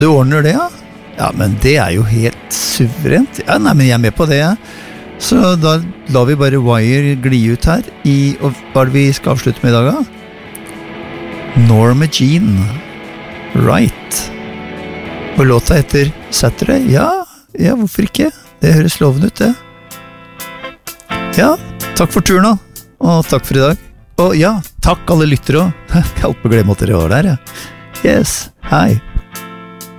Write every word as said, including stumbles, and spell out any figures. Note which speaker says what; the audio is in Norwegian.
Speaker 1: Du ordner det, ja? Ja, men det er jo helt suverent. Ja, nei, men jeg er med på det, ja. Så da lar vi bare Wire gli ut her i, og hva er det vi skal avslutte med i dag, da? Norma Jean. Right. Og låta heter Saturday. Ja, ja, hvorfor ikke? Det høres lovende ut, det. Ja, takk for turen da. Og takk for i dag. Og ja, takk alle lyttere også. Jeg holdt på å glemme at dere var der, ja. Yes, hei.